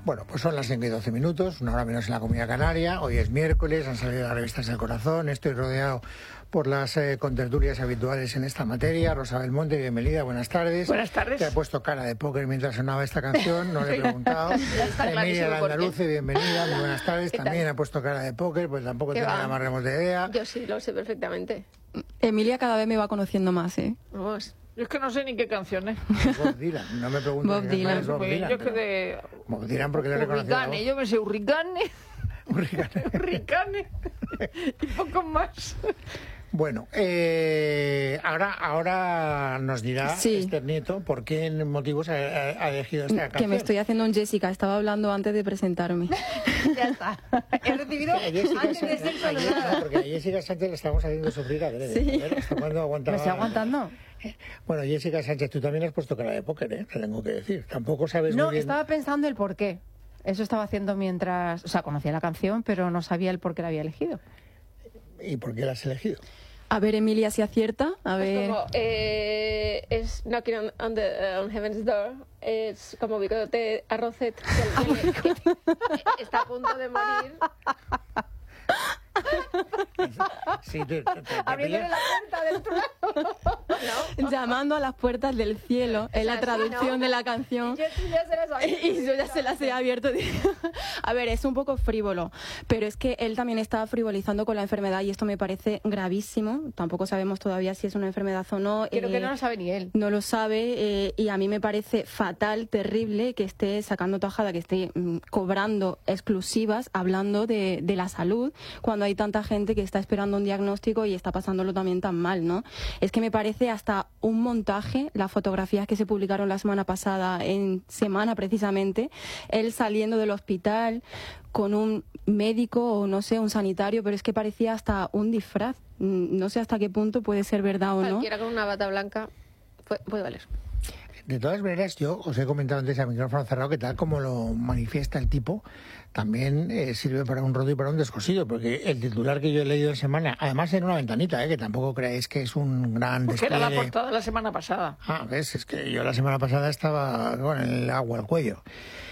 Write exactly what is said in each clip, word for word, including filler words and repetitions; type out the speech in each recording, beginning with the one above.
Bueno, pues son las cinco y doce minutos, una hora menos en la Comunidad Canaria. Hoy es miércoles, han salido las revistas del corazón. Estoy rodeado por las eh, contertulias habituales en esta materia. Rosa Belmonte, bienvenida, buenas tardes. Buenas tardes. Te ha puesto cara de póker mientras sonaba esta canción, no le he preguntado. Emilia Landaluce, bienvenida, muy buenas tardes. También ha pusto cara de póker, pues tampoco tenía la más remota idea. Yo sí, lo sé perfectamente. Emilia cada vez me va conociendo más, ¿eh? Vamos. Yo es que no sé ni qué canciones. Bob Dylan, no me preguntes. Bob Dylan. Es Bob Dylan. Yo es que de... Bob Dylan porque le he reconocido. Hurricane, yo me sé Hurricane. Hurricane. Hurricane. Y poco más. Bueno, eh, ahora, ahora nos dirá Sí. Esther Nieto por qué motivos ha, ha elegido esta canción. Que me estoy haciendo un Jessica, estaba hablando antes de presentarme. Ya está. He recibido A Jessica antes de Sánchez- ser a Jessica- saludada. porque a Jessica Sánchez le estamos haciendo sufrir adrede. Sí. A ver, ¿hasta cuándo aguantaba? ¿Me estoy aguantando? Bueno, Jessica Sánchez, tú también has puesto cara de póker, ¿eh? Te tengo que decir. Tampoco sabes No, muy bien... estaba pensando el por qué. Eso estaba haciendo mientras... O sea, conocía la canción, pero no sabía el por qué la había elegido. ¿Y por qué la has elegido? A ver, Emilia, si acierta. A Es ver. como, eh, es Knocking on, on the, uh, on Heaven's Door. Es como bigote a Rosette, que, que- que está a punto de morir. Sí, te, te, te- te Abriéndole pillas- la puerta del trueno. Llamando a las puertas del cielo, es la sí, traducción ¿no? de la canción. Yo tú ya se la sabía. Y yo ya se las he abierto. A ver, es un poco frívolo, pero es que él también está frivolizando con la enfermedad y esto me parece gravísimo. Tampoco sabemos todavía si es una enfermedad o no. Creo Eh, que no lo sabe ni él. No lo sabe eh, y a mí me parece fatal, terrible que esté sacando tajada, que esté mm, cobrando exclusivas, hablando de, de la salud, cuando hay tanta gente que está esperando un diagnóstico y está pasándolo también tan mal, ¿no? Es que me parece hasta un montaje, las fotografías que se publicaron la semana pasada, en Semana precisamente, él saliendo del hospital con un médico o no sé, un sanitario, pero es que parecía hasta un disfraz. Mm, No sé hasta qué punto puede ser verdad o no. Cualquiera con una bata blanca puede, puede valer. De todas maneras, yo os he comentado antes a micrófono cerrado que tal como lo manifiesta el tipo, también eh, sirve para un roto y para un descosido, porque el titular que yo he leído en semana, además en una ventanita, eh, que tampoco creáis que es un gran Porque era despliegue. la portada la semana pasada. Ah, ves, es que yo la semana pasada estaba con el agua al cuello.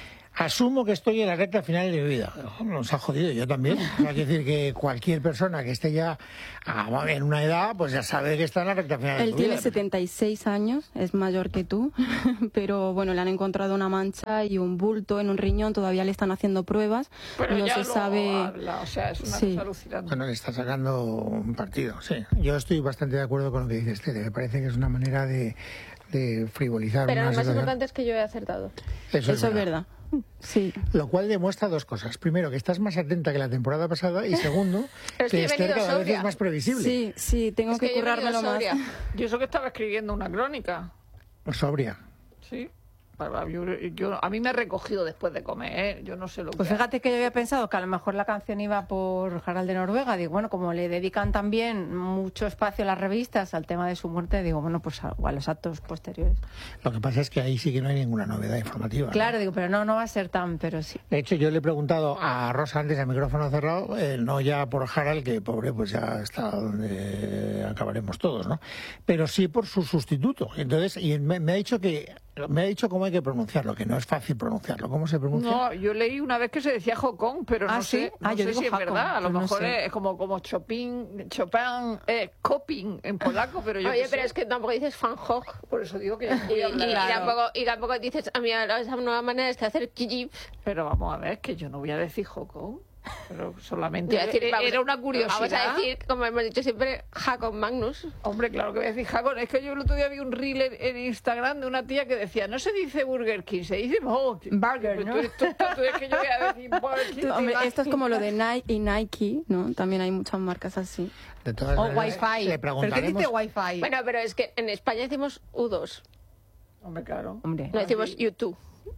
Asumo que estoy en la recta final de mi vida. Nos ha jodido, yo también. O sea, quiere decir que cualquier persona que esté ya ah, en una edad, pues ya sabe que está en la recta final de Él su tiene vida. setenta y seis años, es mayor que tú, pero bueno, le han encontrado una mancha y un bulto en un riñón, todavía le están haciendo pruebas, Pero no ya se lo sabe... habla, o sea, es una Sí. cosa alucinante. Bueno, le está sacando un partido, sí. Yo estoy bastante de acuerdo con lo que dice Esther. Me parece que es una manera de, de frivolizar Pero una lo más situación. importante es que yo he acertado. Eso, Eso es verdad. Sí. Lo cual demuestra dos cosas. Primero, que estás más atenta que la temporada pasada. Y segundo, Pero es que que he Esther venido cada vez sobria. es más previsible. Sí, sí, tengo Es que, que yo he venido currármelo más. sobria. Yo eso que estaba escribiendo una crónica. Sobria. Sí. Yo, yo- a mí me ha recogido después de comer, ¿eh? Yo no sé lo que... Pues fíjate que yo había pensado que a lo mejor la canción iba por Harald de Noruega. Digo, bueno, como le dedican también mucho espacio a las revistas al tema de su muerte, digo, bueno, pues a, a los actos posteriores. Lo que pasa es que ahí sí que no hay ninguna novedad informativa, ¿no? Claro, digo, pero no, no va a ser tan, pero sí. De hecho, yo le he preguntado a Rosa antes, a micrófono cerrado, eh, no ya por Harald, que pobre, pues ya está donde acabaremos todos, ¿no? Pero sí por su sustituto. Entonces, y me, me ha dicho que me ha dicho cómo hay que pronunciarlo, que no es fácil pronunciarlo. ¿Cómo se pronuncia? No, yo leí una vez que se decía Jocón, pero no ¿Ah, sí? sé, no Ah, yo sé digo si es Jacón, verdad. A lo pues no mejor sé. es como, como Chopin, Chopin, eh, Coping en polaco, pero yo Oye, qué pero sé. es que tampoco dices Van Gogh. Por eso digo que yo Y, voy a y- hablar. y Claro. tampoco, y tampoco dices, a mí ahora esa nueva manera es de hacer Gigi. Pero vamos a ver, que yo no voy a decir Jocón. Pero solamente Yo voy a decir, era vamos- una curiosidad. Vamos a decir, como hemos dicho siempre, Jacob Magnus. Hombre, claro que voy a decir Jacón. Es que yo el otro día vi un reel en, en Instagram de una tía que decía, no se dice Burger King, se dice Burger. Burger, ¿no? Tú eres tonta, tú eres que yo voy a decir Burger King. Hombre, esto es como lo de Nike y Nike, ¿no? También hay muchas marcas así. De todas O maneras, Wi-Fi. le ¿Pero qué dice preguntaremos... Wi-Fi? Bueno, pero es que en España decimos U dos, Hombre, claro. Hombre. no decimos YouTube.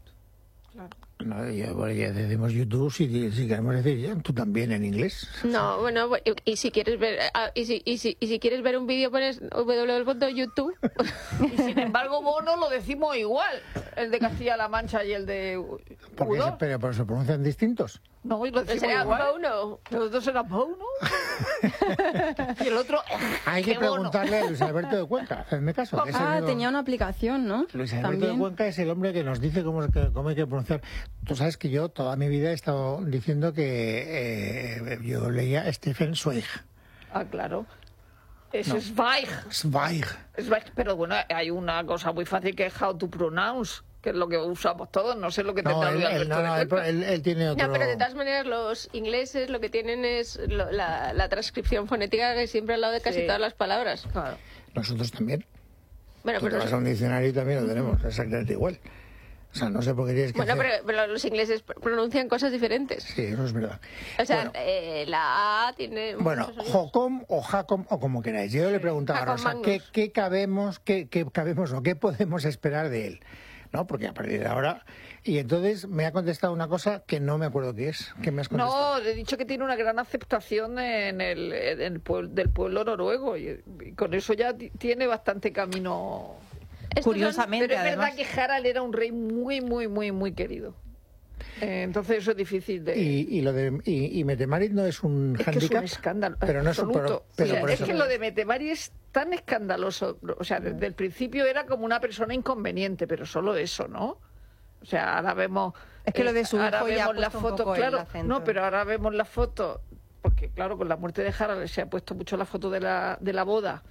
Claro. No, ya, bueno, ya decimos YouTube, si, si queremos decir ya, tú también en inglés. No, bueno, y, y si quieres ver ah, y si, y si, y si quieres ver un vídeo pones w w w punto youtube. Y sin embargo, Bono lo decimos igual. El de Castilla-La Mancha y el de U Porque dos. se, pero, pero se pronuncian distintos. No, y lo decimos Será igual. Bono. Los dos eran Bono. Y el otro... Hay que ¡qué bono! preguntarle a Luis Alberto de Cuenca, hazme caso. que es el Ah, único- tenía una aplicación, ¿no? Luis Alberto También. de Cuenca es el hombre que nos dice cómo, es que- cómo hay que pronunciar. Tú sabes que yo toda mi vida he estado diciendo que eh, yo leía Stephen Zweig. Ah, claro. Eso No. es Zweig. Zweig. Zweig. Pero bueno, hay una cosa muy fácil que es how to pronounce, que es lo que usamos todos. No sé lo que No, tendrá él, Luis él- Alberto no, de no, él, Cuenca. él- él tiene otro... No, pero de todas maneras los ingleses lo que tienen es lo- la, la transcripción fonética que siempre al lado de casi Sí. todas las palabras. Claro. Nosotros también. Bueno, Tú te pero, vas a un diccionario y también lo tenemos exactamente igual. O sea, no sé por qué tienes que bueno, hacer- pero, pero los ingleses pr- pronuncian cosas diferentes. Sí, eso es verdad. O sea, Bueno. eh, la A tiene... Bueno, muchos sonidos. Jocom o Jacom o como queráis. Yo le preguntaba a Jacom Rosa, Magnus. ¿qué, qué cabemos, qué, qué cabemos o qué podemos esperar de él? ¿No? Porque a partir de ahora... Y entonces me ha contestado una cosa que no me acuerdo qué es. ¿Qué me has contestado? No, le he dicho que tiene una gran aceptación en el, en el pueblo, del pueblo noruego y, y con eso ya ti- tiene bastante camino. Estos son- Curiosamente, Pero es además. verdad que Harald era un rey muy, muy, muy, muy querido. Eh, entonces eso es difícil de... Y, y lo de y, y Metemarit no es un Es que es un handicap, escándalo. pero no es un absoluto. pero, pero O sea, por es eso. que lo de Metemari es tan escandaloso. O sea, desde el principio era como una persona inconveniente, pero solo eso, ¿no? O sea, ahora vemos... Es que lo de su ahora hijo ya ha vemos la puesto un foto, poco el claro. acento. No, pero ahora vemos la foto, porque claro, con la muerte de Harald se ha puesto mucho la foto de la, de la boda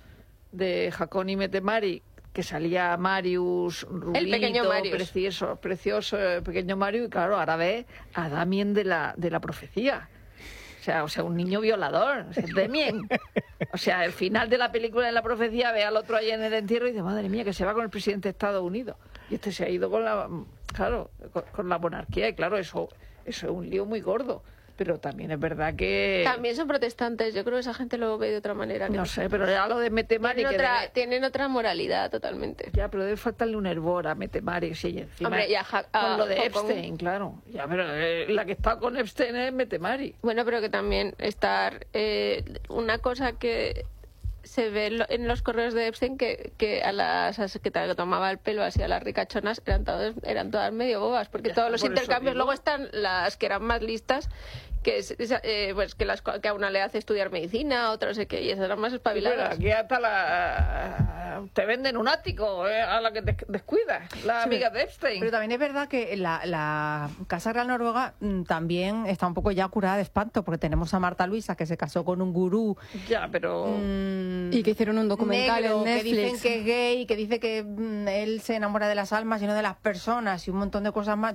de Hakon y Metemari, que salía Marius, rubito, pequeño Marius. precioso, precioso, el pequeño Marius, y claro, ahora ve a Damien de la, de la profecía. O sea, o sea, un niño violador, o sea, es Damien. O sea, el final de la película de la profecía ve al otro ahí en el entierro y dice, madre mía, que se va con el presidente de Estados Unidos. Y este se ha ido con la, claro, con, con la monarquía, y claro, eso, eso es un lío muy gordo. Pero también es verdad que... También son protestantes, yo creo que esa gente lo ve de otra manera. que No sé, pero ya lo de Metemari... tienen, que otra, debe- tienen otra moralidad totalmente. Ya, pero debe faltarle un hervor a Metemari, sí, y encima Hombre, y a Ja- a con lo de Hong Kong. Epstein, claro. Ya, pero eh, la que está con Epstein es Metemari. Bueno, pero que también estar... eh, una cosa que se ve en lo- en los correos de Epstein, que, que a las as- que te- que tomaba el pelo así a las ricachonas eran todas, eran todas medio bobas, porque Ya, todos los por eso intercambios, digo. luego están las que eran más listas, que es, esa- eh, pues que, las, que a una le hace estudiar medicina, a otra no sé qué, y esas eran más Pero espabiladas. aquí hasta la... Te venden un ático eh, a la que te descuidas, la Sí, amiga de Epstein. Pero también es verdad que la, la Casa Real Noruega mm, también está un poco ya curada de espanto, porque tenemos a Marta Luisa, que se casó con un gurú Ya, pero... mm, Y que hicieron un documental negro, en que dicen Netflix. que es gay, que dice que mm, él se enamora de las almas y no de las personas y un montón de cosas más.